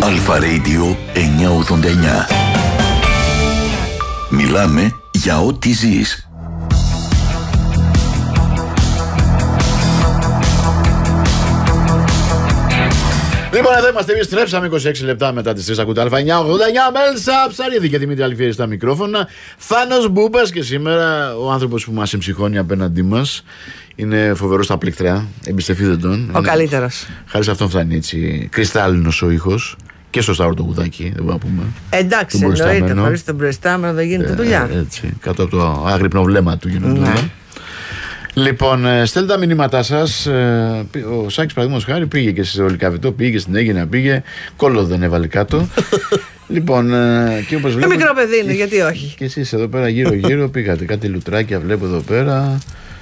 Αλφα Radio 989. Μιλάμε για ό,τι ζεις. Λοιπόν, εδώ είμαστε. Επιστρέψαμε 26 λεπτά μετά τις 3. Ακούτε Αλφα 989. Μέλσα Ψαρίδη και Δημήτρη Αλφιέρη στα μικρόφωνα. Θάνος Μπούπας και σήμερα ο άνθρωπος που μας εμψυχώνει απέναντί μας. Είναι φοβερός στα πλήκτρα. Εμπιστευτείτε τον. Ο καλύτερος. Χάρη σε αυτόν φτάνει έτσι κρυστάλλινος ο ήχος. Και στο σταύρο το κουδάκι, δεν μπορούμε να πούμε. Εντάξει, εννοείται. Χωρίς τον προϊστάμενο δεν γίνεται δουλειά. Έτσι, κάτω από το άγρυπνο βλέμμα του γίνεται δουλειά. Λοιπόν, στέλνετε τα μηνύματά σας. Ο Σάκης, παραδείγματος χάρη, πήγε και στη Ολυκαβητό, πήγε και στην Αίγινα, πήγε. Κόλλο δεν έβαλε κάτω. Λοιπόν, και όπως βλέπω. Μικρό παιδί είναι, γιατί όχι. Και εσείς εδώ πέρα γύρω-γύρω πήγατε. Κάτι λουτράκια βλέπω εδώ πέρα.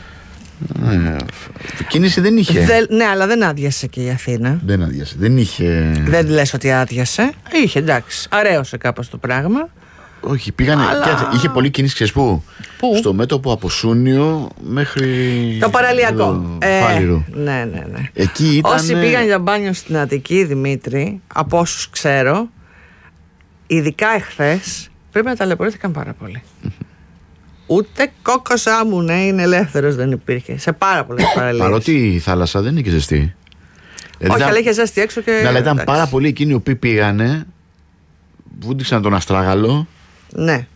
Κίνηση δεν είχε. Ναι, αλλά δεν άδειασε και η Αθήνα. Δεν άδειασε. Δεν είχε. Δεν λες ότι άδειασε. Είχε, εντάξει. Αρέωσε κάπως το πράγμα. Όχι, πήγανε. Αλλά... είχε πολλή κίνηση, ξέρεις πού? Στο μέτωπο από Σούνιο μέχρι. Το παραλιακό. Ναι. Εκεί ήταν... Όσοι πήγαν για μπάνιο στην Αττική, Δημήτρη, από όσους ξέρω, ειδικά εχθές, πρέπει να ταλαιπωρήθηκαν πάρα πολύ. Ούτε κόκκος άμμου, είναι ελεύθερος, δεν υπήρχε. Σε πάρα πολλές παραλίες. Παρότι η θάλασσα δεν είναι και ζεστή. Όχι, αλλά είχε ζέστη έξω και. Ναι, αλλά ήταν πάρα πολλοί εκείνοι οι οποίοι πήγανε. Βούντιξαν τον Αστράγαλο. Ναι.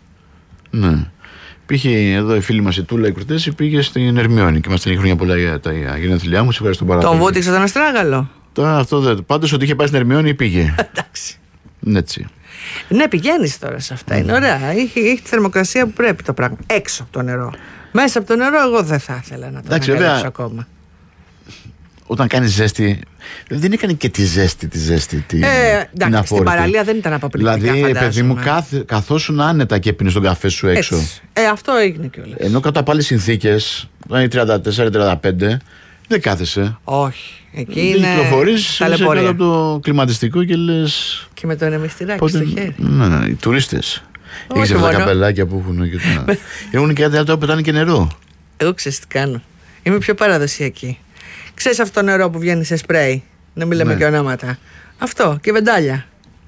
Πήγε εδώ η φίλη μας η Τούλα η Κουρτέση, πήγε στην Ερμιόνη και μας την χρόνια πολλά για τα γενέθλιά μου. Σε ευχαριστώ πάρα πολύ. Τον βούτυξε τον Αστράγαλο. Τώρα αυτό δεν. Πάντως ότι είχε πάει στην Ερμιόνη πήγε. Εντάξει. Έτσι. Ναι, πηγαίνεις τώρα σε αυτά. Είναι ωραία. Έχει τη θερμοκρασία που πρέπει το πράγμα. Έξω από το νερό. Μέσα από το νερό, εγώ δεν θα ήθελα να το ανακαλύψω ακόμα. Όταν κάνει ζέστη. Δεν έκανε και τη ζέστη. Εντάξει, στην παραλία δεν ήταν αποπληκτικά. Δηλαδή, παιδί μου, καθόσουν άνετα και πίνεις τον καφέ σου έξω. Αυτό έγινε κιόλας. Ενώ κατά πάλι συνθήκες, δηλαδή 34-35, δεν κάθεσαι. Όχι. Εκεί είναι. Κυκλοφορείς κάτω από το κλιματιστικό και λες. Και με το ανεμιστηράκι στο χέρι. Ναι, οι τουρίστες. Έχεις αυτά τα καπελάκια που έχουν. Έχουν και κάτι άλλο που πετάνε και νερό. Εγώ ξέρεις τι κάνω. Είμαι πιο παραδοσιακή. Ξέρεις αυτό το νερό που βγαίνει σε σπρέι? Να μην λέμε και ονόματα. Αυτό και βεντάλια.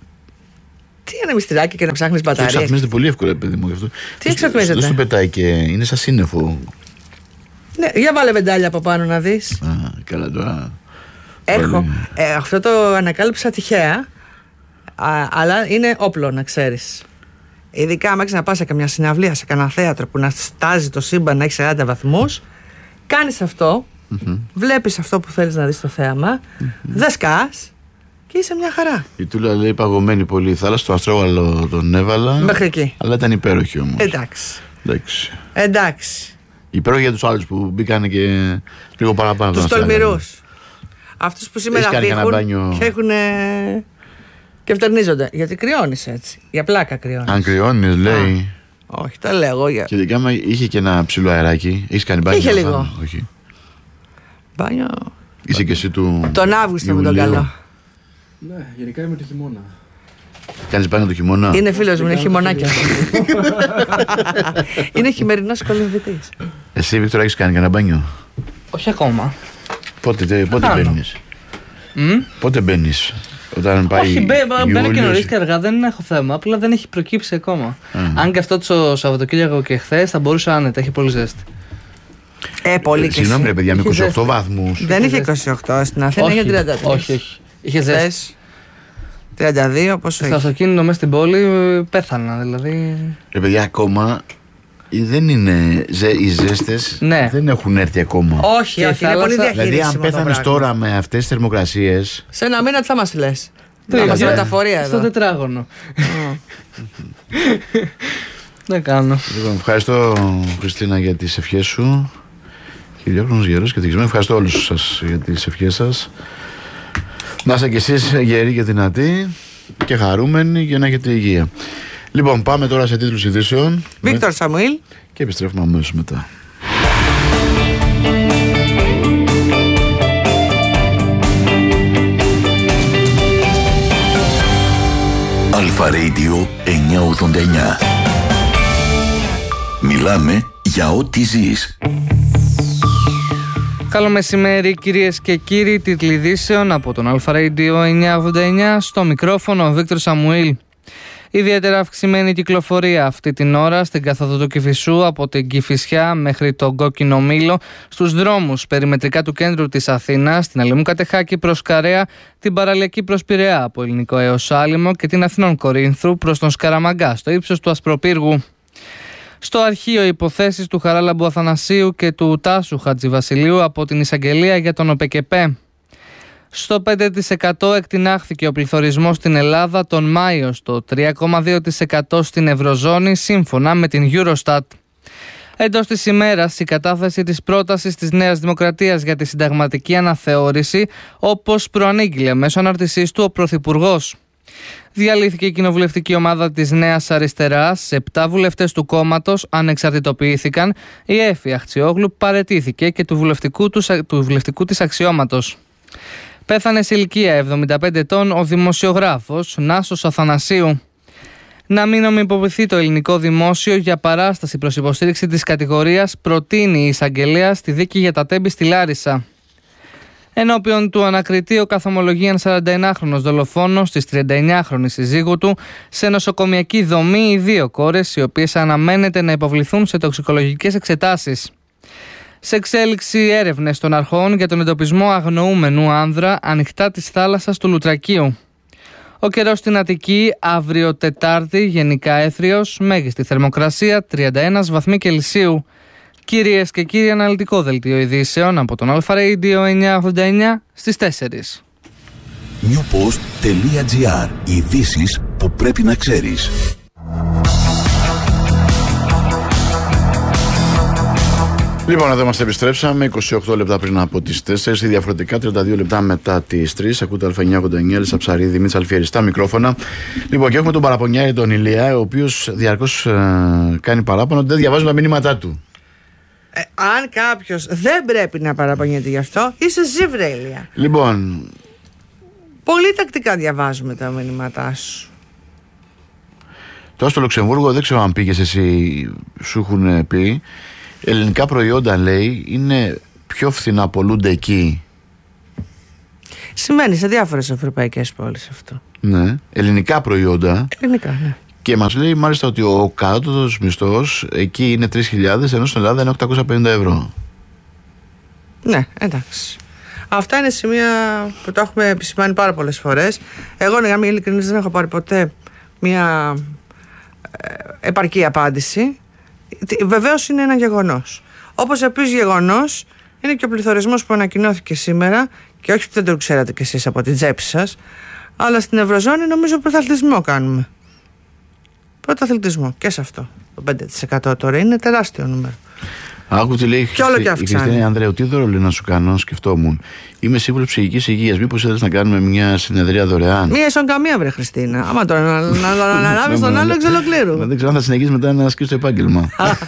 Τι ανεμιστηράκι και να ψάχνεις μπαταρίες. Εξατμίζεται πολύ εύκολα, παιδί μου. Αυτό. Τι εξατμίζεται? Δεν σου πετάει και είναι σαν σύννεφο. Ναι, για βάλε βεντάλια από πάνω να δεις. Καλά τώρα. Έχω. Αυτό το ανακάλυψα τυχαία. Αλλά είναι όπλο, να ξέρεις. Ειδικά άμα έχεις να πας σε καμιά συναυλία, σε κανένα θέατρο που να στάζει το σύμπαν να έχει 40 βαθμούς, κάνεις αυτό. Βλέπεις αυτό που θέλεις να δεις στο θέαμα, δεν σκάς και είσαι μια χαρά. Η Τούλα λέει παγωμένη πολύ η θάλασσα, το Αστρόγαλο τον έβαλα. Μέχρι εκεί. Αλλά ήταν υπέροχη όμως. Εντάξει. Υπέροχη για τους άλλους που μπήκαν και λίγο παραπάνω. Τους τολμηρούς. Αυτούς που σήμερα βήχουν και έχουν και φτερνίζονται. Γιατί κρυώνεις έτσι. Για πλάκα κρυώνεις. Αν κρυώνεις, λέει. Όχι, τα λέω εγώ για. Και ειδικά άμα είχε και ένα ψηλό αεράκι. Έχεις κάνει μπάνιο? Είχε λίγο. Όχι. Μπάνιο. Είσαι και εσύ του. Τον Αύγουστο με τον καλό. Ναι, γενικά είμαι το χειμώνα. Κάνεις μπάνιο το χειμώνα? Είναι φίλος μου, είναι χειμωνάκια. Είναι χειμερινός κολυμβητής. Εσύ, Βίκτορα, έχεις κάνει κανένα μπάνιο? Όχι ακόμα. Πότε μπαίνεις? Πότε μπαίνεις? Όταν πάει. Όχι, μπαίνω και νωρίς και αργά, δεν έχω θέμα. Απλά δεν έχει προκύψει ακόμα. Αν και αυτό το Σαββατοκύριακο και χθες θα μπορούσα άνετα, έχει πολύ ζέστη. Πολύ και συγγνώμη, ρε παιδιά, με 28 βαθμούς. Δεν είχε 28 στην Αθήνα, είχε 33. Όχι. Είχε ζέστη. 32, πόσο στο αυτοκίνητο μέσα στην πόλη πέθανα, δηλαδή. Ρε παιδιά, ακόμα δεν είναι. Οι ζέστες δεν έχουν έρθει ακόμα. Όχι, είναι πολύ διαχείρισιμο. Δηλαδή, αν πέθανες τώρα με αυτές τις θερμοκρασίες. Σε ένα μήνα τι θα μας λες? Θα μας μεταφορία εδώ. Στο τετράγωνο. Δεν κάνω. Λοιπόν, ευχαριστώ, Χριστίνα, για τις ευχές σου. Χιλιόχρονος γερός και ευτυχισμένος. Ευχαριστώ όλους σας για τις ευχές σας. Να είστε κι εσείς γεροί και δυνατοί και χαρούμενοι για να έχετε υγεία. Λοιπόν, πάμε τώρα σε τίτλους ειδήσεων. Βίκτορ Σαμουήλ. Και επιστρέφουμε αμέσως μετά. Αλφα Radio 989. Μιλάμε για ό,τι ζεις. Καλό μεσημέρι κυρίες και κύριοι, τίτλοι ειδήσεων από τον Αλφα Radio 989, στο μικρόφωνο ο Βίκτορ Σαμουήλ. Ιδιαίτερα αυξημένη κυκλοφορία αυτή την ώρα στην καθοδό του Κηφισού από την Κηφισιά μέχρι τον Κόκκινο Μήλο, στους δρόμους περιμετρικά του κέντρου της Αθήνας, την Αλεμού Κατεχάκη προς Καρέα, την παραλιακή προς Πειραιά από Ελληνικό έως Άλυμο και την Αθηνών Κορίνθου προς τον Σκαραμαγκά στο ύψος του Ασπροπύργου. Στο αρχείο υποθέσεις του Χαράλαμπου Αθανασίου και του Τάσου Χατζηβασιλείου από την εισαγγελία για τον ΟΠΕΚΕΠΕ. Στο 5% εκτινάχθηκε ο πληθωρισμός στην Ελλάδα τον Μάιο, στο 3,2% στην Ευρωζώνη σύμφωνα με την Eurostat. Εντός της ημέρας η κατάθεση της πρότασης της Νέας Δημοκρατίας για τη συνταγματική αναθεώρηση, όπως προανήγγειλε μέσω αναρτησής του ο Πρωθυπουργός. Διαλύθηκε η κοινοβουλευτική ομάδα της Νέας Αριστεράς, 7 βουλευτές του κόμματος ανεξαρτητοποιήθηκαν, η Έφη Αχτσιόγλου παραιτήθηκε και του βουλευτικού της αξιώματος. Πέθανε σε ηλικία 75 ετών ο δημοσιογράφος Νάσος Αθανασίου. Να μην νομιμοποιηθεί το ελληνικό δημόσιο για παράσταση προς υποστήριξη της κατηγορίας, προτείνει η εισαγγελέα στη δίκη για τα Τέμπη στη Λάρισα. Ενώπιον του ανακριτή ο καθομολογίαν 41χρονος δολοφόνος της 39χρονης συζύγου του σε νοσοκομιακή δομή, οι 2 κόρες, οι οποίες αναμένεται να υποβληθούν σε τοξικολογικές εξετάσεις. Σε εξέλιξη έρευνες των αρχών για τον εντοπισμό αγνοούμενου άνδρα ανοιχτά της θάλασσας του Λουτρακίου. Ο καιρός στην Αττική αύριο Τετάρτη γενικά έθριος, μέγιστη θερμοκρασία 31 βαθμοί Κελσίου. Κυρίες και κύριοι, αναλυτικό δελτίο ειδήσεων από τον Αλφα Radio 989 στις 4. newpost.gr. Ειδήσεις που πρέπει να ξέρεις. Λοιπόν, εδώ μας επιστρέψαμε 28 λεπτά πριν από τις 4 ή διαφορετικά 32 λεπτά μετά τις 3. Ακούτε Α989, Έλισσα Ψαρίδη, Μίτσα Αλφιέρη στα μικρόφωνα. Λοιπόν, και έχουμε τον παραπονιάρη τον Ηλία, ο οποίος διαρκώς κάνει παράπονο ότι δεν διαβάζουν τα μηνύματά του. Αν κάποιος δεν πρέπει να παραπονιέται γι' αυτό, είσαι εσύ, βρε Ηλία. Λοιπόν, πολύ τακτικά διαβάζουμε τα μηνύματά σου. τώρα στο Λουξεμβούργο δεν ξέρω αν πήγες εσύ, σου έχουν πει. Ελληνικά προϊόντα, λέει, είναι πιο φθηνά, πολλούνται εκεί. Σημαίνει σε διάφορες ευρωπαϊκές πόλεις αυτό. Ναι, ελληνικά προϊόντα. Ελληνικά, ναι. Και μας λέει μάλιστα ότι ο κατώτατος μισθός εκεί είναι 3.000, ενώ στην Ελλάδα είναι 850 ευρώ. Ναι, εντάξει. Αυτά είναι σημεία που τα έχουμε επισημάνει πάρα πολλές φορές. Εγώ, να είμαι ειλικρινής, δεν έχω πάρει ποτέ μια επαρκή απάντηση. Βεβαίως είναι ένα γεγονός. Όπως επίσης γεγονός είναι και ο πληθωρισμός που ανακοινώθηκε σήμερα, και όχι ότι δεν το ξέρατε κι εσείς από την τσέπη σας, αλλά στην Ευρωζώνη νομίζω πρωταθλητισμό κάνουμε. Πρωταθλητισμό και σε αυτό. Το 5% τώρα είναι τεράστιο νούμερο. Άκου τι λέει και όλο και η Χριστίνα Ανδρέου. Τι δώρο λέει να σου κάνω, σκεφτόμουν. Είμαι σύμβουλο ψυχικής υγείας. Μήπως ήθελες να κάνουμε μια συνεδρία δωρεάν? Μία ίσον καμία, βρε Χριστίνα. Άμα τώρα να αναλάβεις τον άλλο εξ ολοκλήρου. Δεν ξέρω αν θα συνεχίσεις μετά να ασκήσεις το επάγγελμα.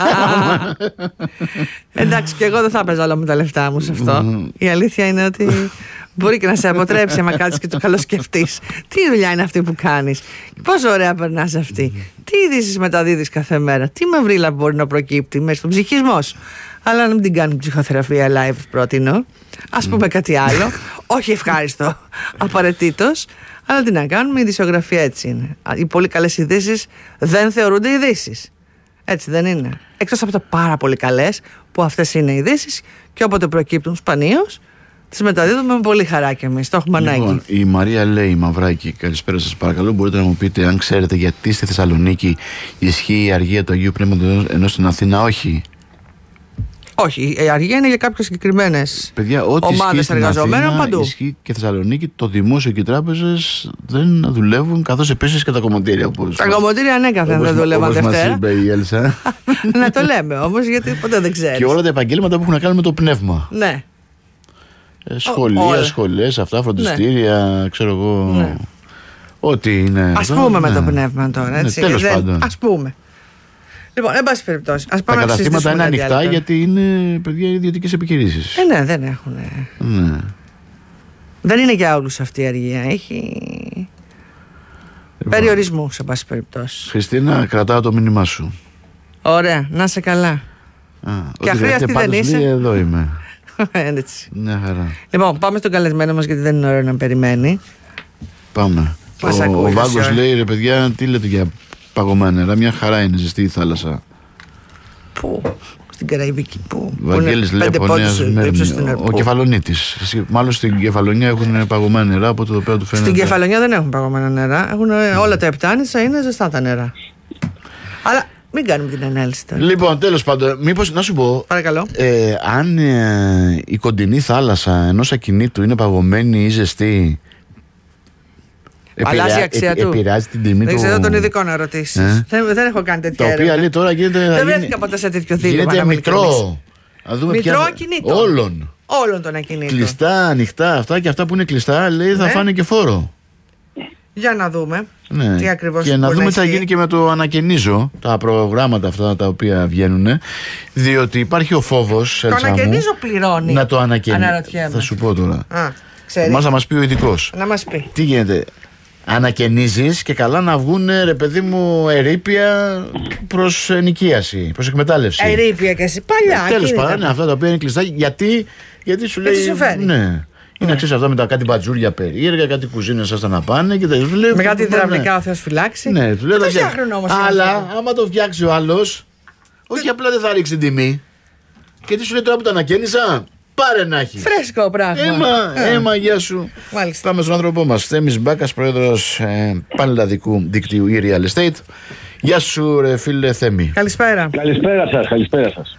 Εντάξει, και εγώ δεν θα έπαιζα όλα μου τα λεφτά μου σε αυτό. Η αλήθεια είναι ότι μπορεί και να σε αποτρέψει άμα κάτσεις και το καλοσκεφτείς. Τι δουλειά είναι αυτή που κάνεις, πόσο ωραία περνάς αυτή, τι ειδήσεις μεταδίδεις κάθε μέρα, τι μαυρίλα μπορεί να προκύπτει μέσα στον ψυχισμό σου. Αλλά να μην την κάνουμε ψυχοθεραπεία live, πρότεινω. Ας πούμε κάτι άλλο. Όχι ευχάριστο απαραίτητος, αλλά τι να κάνουμε, η ειδησιογραφία έτσι είναι. Οι πολύ καλές ειδήσεις δεν θεωρούνται ειδήσεις. Έτσι δεν είναι? Εκτός από τα πάρα πολύ καλές, που αυτές είναι ειδήσεις, και όποτε προκύπτουν σπανίως, τις μεταδίδουμε με πολύ χαρά και εμείς. Το έχουμε ανάγκη. Λοιπόν, η Μαρία λέει, Μαυράκη, καλησπέρα σας, παρακαλώ. Μπορείτε να μου πείτε αν ξέρετε γιατί στη Θεσσαλονίκη ισχύει η αργία του Αγίου Πνεύματος, ενώ στην Αθήνα όχι? Όχι, η αργία είναι για κάποιες συγκεκριμένες ομάδες εργαζομένων παντού. Ισχύει και Θεσσαλονίκη, το δημόσιο και οι τράπεζες δεν δουλεύουν, καθώς επίσης και τα κομμωτήρια. Τα κομμωτήρια ανέκαθεν δεν δουλεύαν Δευτέρα. Μας είπε η Έλσα. Να το λέμε όμως, γιατί ποτέ δεν ξέρεις. Και όλα τα επαγγέλματα που έχουν να κάνουν με το πνεύμα. Ναι. Σχολεία, σχολές, αυτά, φροντιστήρια, ξέρω εγώ. Ναι. Ό,τι είναι. Ας πούμε με το πνεύμα τώρα, έτσι. Τέλος πάντων. Ας πούμε. Λοιπόν, εν πάση περιπτώσει. Τα καταστήματα είναι ανοιχτά γιατί είναι, παιδιά, ιδιωτικές επιχειρήσεις. Ναι, δεν έχουν. Ναι. Δεν είναι για όλους αυτή η αργία. Έχει περιορισμούς, εν πάση περιπτώσει. Χριστίνα, κρατάω το μήνυμά σου. Ωραία, να είσαι καλά. Και αχρίαστη δεν είσαι. Εδώ είμαι. Έτσι. Μια χαρά. Λοιπόν, πάμε στον καλεσμένο μας γιατί δεν είναι ωραίο να περιμένει. Πάμε. Ο Βάγκος λέει, ρε παιδιά, τι λέτε για παγωμένα νερά? Μια χαρά είναι, ζεστή η θάλασσα. Πού? Στην Καραϊβική. Πού? Βαγγέλης λέει από Νέα Σμύρνη. Ο Κεφαλονίτης. Μάλλον στην Κεφαλονιά έχουν παγωμένα νερά, από το εδώ του φαίνεται. Στην Κεφαλονιά δεν έχουν παγωμένα νερά. Έχουν όλα τα Επτάνησα, είναι ζεστά τα νερά. Αλλά μην κάνουμε την ανάλυση τώρα. Λοιπόν, τέλος πάντων, μήπως να σου πω. Παρακαλώ. Αν η κοντινή θάλασσα ενός ακινήτου είναι παγωμένη ή ζεστή, αλλάζει η αξία του. Επηρεάζει την τιμή του. Δεν ξέρω τον ειδικό να ρωτήσεις. Δεν έχω κάνει τέτοια έρευνα. Τα οποία λέει τώρα γίνεται. Δεν βρέθηκα ποτέ σε τέτοιο δίλημα. Γίνεται μητρό. Μητρό ακινήτων. Όλων των ακινήτων. Κλειστά, ανοιχτά, αυτά και αυτά που είναι κλειστά, λέει θα φάνε και φόρο. Για να δούμε. Ναι. Τι ακριβώς και να δούμε τι θα γίνει και με το ανακαινίζω, τα προγράμματα αυτά τα οποία βγαίνουν. Διότι υπάρχει ο φόβος. Το ανακαινίζω πληρώνει. Να το ανακαινήσει. Θα σου πω τώρα. Μας θα μας πει ο ειδικός. Να μας πει. Τι γίνεται. Ανακαινίζεις και καλά να βγουν, ρε παιδί μου, ερείπια προς ενοικίαση, προς εκμετάλλευση. Ερείπια και εσύ παλιά. Τέλος πάντων, αυτά τα οποία είναι κλειστά. Γιατί σου λέει. Ναι. Είναι ξέρεις αυτά με τα κάτι μπατζούρια περίεργα, κάτι κουζίνες άστα να πάνε και τα λέει. Με κάτι υδραυλικά ο Θεός φυλάξει. Ναι, του λέει το φτιάχνουν όμως. Αλλά άμα το φτιάξει ο άλλος, όχι απλά δεν θα ρίξει την τιμή. Και τι σου λέει τώρα που το ανακαίνισα, πάρε να έχει. Φρέσκο πράγμα. Έμα, γεια σου. Μάλιστα. Πάμε στον άνθρωπό μας. Θέμης Μπάκας, πρόεδρος πανελλαδικού δικτύου e-Real Estate. Γεια σου, ρε φίλε Θέμη. Καλησπέρα. Καλησπέρα σας.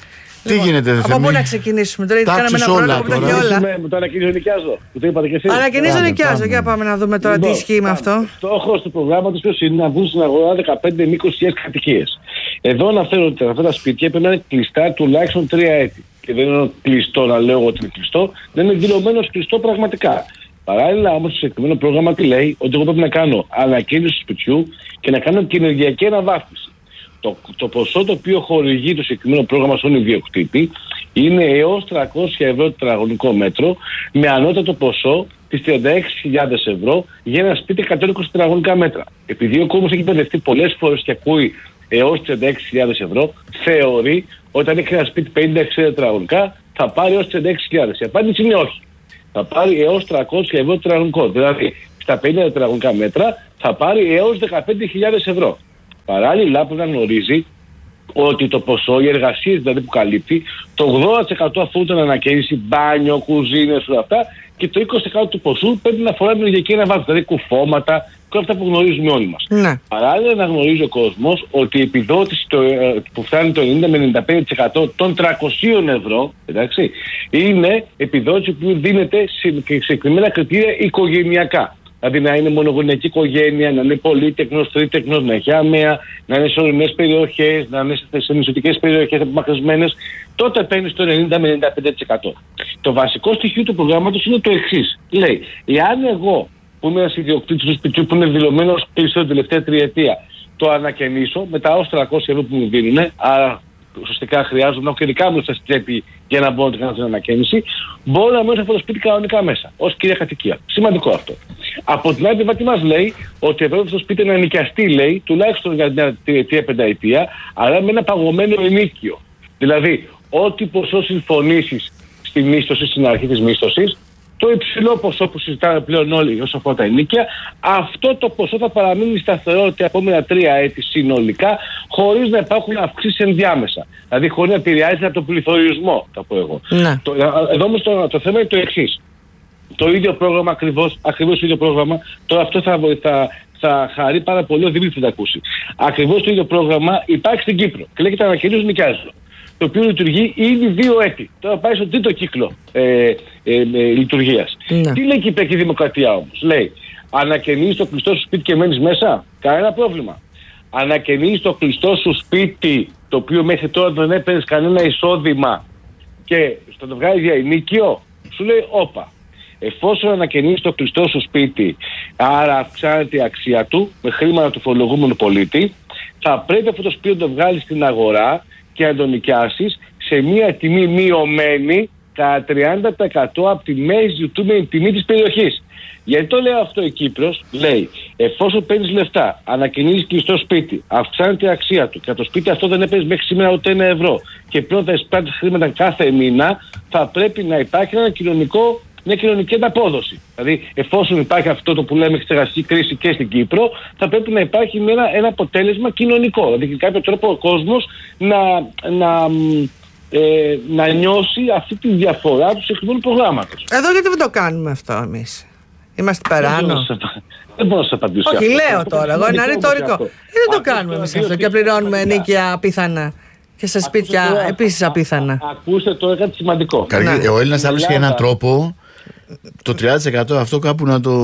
Τι γίνεται, Θέμη? Από πού να ξεκινήσουμε τώρα, γιατί κάναμε ένα πρόλογο που τα έχει όλα. Το ανακαινίζω νοικιάζω, που το είπατε και εσείς. Ανακαινίζω νοικιάζω, για πάμε να δούμε τώρα τι ισχύει με αυτό. Στόχος του προγράμματος ποιος είναι? Να βγουν στην αγορά 15 με 20 κατοικίες. Εδώ αναφέρω ότι αυτά τα σπίτια πρέπει να είναι κλειστά τουλάχιστον 3 έτη. Και δεν είναι κλειστό να λέω ότι είναι κλειστό, δεν είναι δηλωμένο κλειστό πραγματικά. Παράλληλα όμως το συγκεκριμένο πρόγραμμα τι λέει? Ότι εγώ πρέπει να κάνω ανακαίνιση του σπιτιού και να κάνω και ενεργειακή αναβάθμιση. Το ποσό το οποίο χορηγεί το συγκεκριμένο πρόγραμμα στον ιδιοκτήτη είναι έως 300 ευρώ τετραγωνικό μέτρο, με ανώτατο ποσό τις 36.000 ευρώ για ένα σπίτι 120 τετραγωνικά μέτρα. Επειδή ο κόσμος έχει μπερδευτεί πολλές φορές και ακούει έως 36.000 ευρώ, θεωρεί ότι αν έχει ένα σπίτι 50-60 τετραγωνικά θα πάρει έως 36.000. Η απάντηση είναι όχι. Θα πάρει έως 300 ευρώ τετραγωνικό. Δηλαδή στα 50 τετραγωνικά μέτρα θα πάρει έως 15.000 ευρώ. Παράλληλα πρέπει να γνωρίζει ότι το ποσό, οι εργασίες δηλαδή που καλύπτει, το 80% αφορούν την ανακαίνιση, μπάνιο, κουζίνες, όλα αυτά, και το 20% του ποσού πρέπει να αφορά την ενεργειακή αναβάθμιση, δηλαδή κουφώματα και όλα αυτά που γνωρίζουμε όλοι μας. Ναι. Παράλληλα να γνωρίζει ο κόσμος ότι η επιδότηση που φτάνει το 90 με 95% των 300 ευρώ, εντάξει, είναι επιδότηση που δίνεται σε συγκεκριμένα κριτήρια οικογενειακά. Δηλαδή να είναι μονογονεϊκή οικογένεια, να είναι πολύτεκνος, τρίτεκνος, να έχει άμεα, να είναι σε ορεινές περιοχές, να είναι σε νησιωτικές περιοχές απομακρυσμένες, τότε παίρνει στο 90 με 95%. Το βασικό στοιχείο του προγράμματος είναι το εξής. Λέει, εάν εγώ που είμαι ένας ιδιοκτήτης του σπιτιού που είναι δηλωμένος κλειστό την τελευταία τριετία, το ανακαινήσω με τα ως 300 ευρώ που μου δίνουν, άρα ουσιαστικά χρειάζομαι να έχω και δικά μου στα τσέπη για να μπορώ να κάνω την ανακαίνιση, μπορώ να μένω αυτό το σπίτι κανονικά μέσα, ως κυρία κατοικία. Σημαντικό αυτό. Από την άλλη, τι μας λέει, ότι εδώ αυτό το σπίτι να νοικιαστεί, λέει, τουλάχιστον για μια τριετία, πενταετία, αλλά με ένα παγωμένο ενίκιο. Δηλαδή, ό,τι ποσό συμφωνήσεις στη μίσθωση, στην αρχή της μίσθωσης, το υψηλό ποσό που συζητάμε πλέον όλοι όσο αφορά τα ενίκια, αυτό το ποσό θα παραμείνει σταθερό τα επόμενα 3 έτη συνολικά, χωρίς να υπάρχουν αυξήσεις ενδιάμεσα. Δηλαδή, χωρίς να επηρεάζει από τον πληθωρισμό, θα πω εγώ. Ναι. Εδώ όμως το θέμα είναι το εξής. Το ίδιο πρόγραμμα, ακριβώς το ίδιο πρόγραμμα, τώρα αυτό θα χαρεί πάρα πολύ ο Δημήτρης να ακούσει. Ακριβώς το ίδιο πρόγραμμα υπάρχει στην Κύπρο και λέγεται ανακαινίζω νοικιάζω, το οποίο λειτουργεί ήδη 2 έτη. Τώρα πάει στον τρίτο κύκλο λειτουργίας. Ναι. Τι λέει η Κυπριακή Δημοκρατία όμως? Λέει, ανακαινίζεις το κλειστό σου σπίτι και μένεις μέσα, κανένα πρόβλημα. Ανακαινίζεις το κλειστό σου σπίτι, το οποίο μέχρι τώρα δεν έπαιρνες κανένα εισόδημα και στο το βγάζει για ενίκιο, σου λέει όπα. Εφόσον ανακαινείς το κλειστό σου σπίτι, άρα αυξάνεται η αξία του με χρήματα του φορολογούμενου πολίτη, θα πρέπει αυτό το σπίτι να το βγάλεις στην αγορά και να το νοικιάσεις σε μια τιμή μειωμένη κατά 30% από τη μέση ζητούμενη τιμή της περιοχής. Γιατί το λέω αυτό η Κύπρος? Λέει, εφόσον παίρνεις λεφτά, ανακοινίζεις κλειστό σπίτι, αυξάνεται η αξία του και το σπίτι αυτό δεν έπαιζε μέχρι σήμερα ούτε €1 και πλέον θα εισπράττεις χρήματα κάθε μήνα, θα πρέπει να υπάρχει μια κοινωνική ανταπόδοση. Δηλαδή, εφόσον υπάρχει αυτό το που λέμε εξεργαστική κρίση και στην Κύπρο, θα πρέπει να υπάρχει ένα αποτέλεσμα κοινωνικό. Δηλαδή, με κάποιο τρόπο ο κόσμος να νιώσει αυτή τη διαφορά του συγκεκριμένου προγράμματος. Εδώ γιατί δεν το κάνουμε αυτό εμείς? Είμαστε περάνω. Δεν μπορώ να σας απαντήσω. Όχι, λέω τώρα. Εγώ ένα ρητορικό. Δεν το κάνουμε εμείς αυτό και πληρώνουμε ενοίκια απίθανα. Και σε σπίτια επίσης απίθανα. Ακούστε τώρα κάτι σημαντικό. Ο Έλληνας άλλος είχε έναν τρόπο το 30% αυτό κάπου να το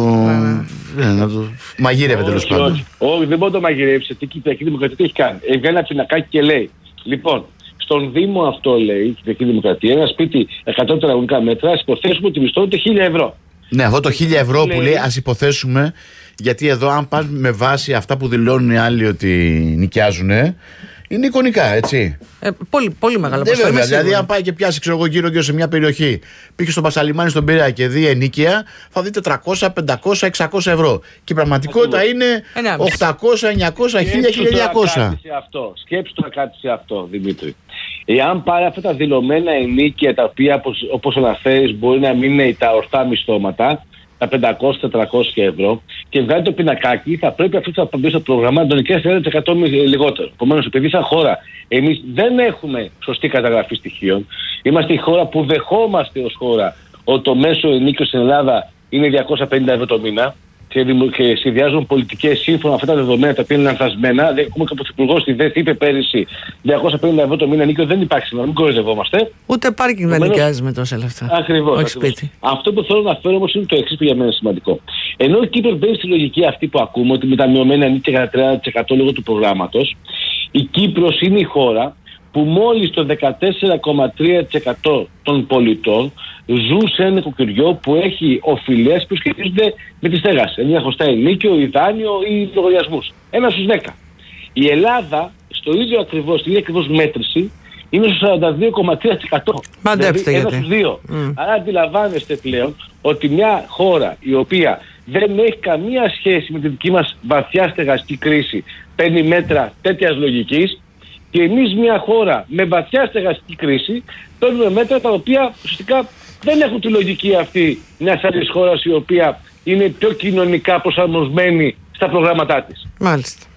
μαγείρευε τέλος πάντων. Όχι, δεν μπορεί να το μαγειρεύσει. Η Κυπριακή Δημοκρατία τι έχει κάνει? Έβγαλε ένα πινακάκι και λέει, λοιπόν, στον Δήμο αυτό, λέει η Κυπριακή Δημοκρατία, ένα σπίτι 100 τετραγωνικά μέτρα, ας υποθέσουμε ότι μισθώνεται €1.000. Ναι, αυτό το €1.000 που λέει, ας υποθέσουμε, γιατί εδώ αν πας με βάση αυτά που δηλώνουν οι άλλοι ότι νοικιάζουν, είναι εικονικά, έτσι. Πολύ μεγάλο ποσό. Βέβαια, δηλαδή αν πάει και πιάσει, ξέρω εγώ, γύρω σε μια περιοχή, πήγε στο Πασαλιμάνι στον Πειραιά και δει ενοίκια, θα δείτε 300, 500, 600 ευρώ. Και η πραγματικότητα είναι 800, 900, 1000, 1200. Σκέψου τώρα κάτι σε αυτό, Δημήτρη. Εάν πάρει αυτά τα δηλωμένα ενοίκια, τα οποία όπως αναφέρεις μπορεί να μην είναι τα ορθά μισθώματα, τα 500-400 ευρώ, και βγάλει το πινακάκι, θα πρέπει αυτό που θα μπει στο πρόγραμμα να τον νοικιάσει 30% λιγότερο. Επομένως, επειδή σαν χώρα εμείς δεν έχουμε σωστή καταγραφή στοιχείων, είμαστε η χώρα που δεχόμαστε ως χώρα ότι το μέσο ενοίκιο στην Ελλάδα είναι 250 ευρώ το μήνα και συνδυάζουν πολιτικές σύμφωνα με αυτά τα δεδομένα τα οποία είναι λανθασμένα. Έχουμε και ο Πρωθυπουργός στη ΔΕΘ είπε πέρυσι 250 ευρώ το μήνα ενοίκιο δεν υπάρχει σήμερα, μην κοροϊδευόμαστε. Ούτε πάρκινγκ δεν νοικιάζει με τόσα λεφτά. Ακριβώς. Σπίτι. Αυτό που θέλω να φέρω όμως είναι το εξής που για μένα είναι σημαντικό. Ενώ η Κύπρο μπαίνει στη λογική αυτή που ακούμε, ότι με τα μειωμένα ενοίκια κατά 30% λόγω του προγράμματος, η Κύπρος είναι η χώρα που μόλις το 14,3% των πολιτών ζουν σε ένα νοικοκυριό που έχει οφειλές που σχετίζονται με τη στέγαση. Δηλαδή, χρωστά ενίκιο, ή δάνειο ή λογαριασμούς. 1 στους 10. Η Ελλάδα, στην ίδια ακριβώς μέτρηση, είναι στο 42,3%. Μαντέψτε δηλαδή, γιατί. 1 στους 2. Άρα αντιλαμβάνεστε πλέον ότι μια χώρα η οποία δεν έχει καμία σχέση με τη δική μας βαθιά στεγαστική κρίση παίρνει μέτρα τέτοιας λογικής, και εμείς μια χώρα με βαθιά στεγαστική κρίση παίρνουμε μέτρα τα οποία ουσιαστικά δεν έχουν τη λογική αυτή μιας άλλης χώρας η οποία είναι πιο κοινωνικά προσαρμοσμένη στα προγράμματά της. Μάλιστα.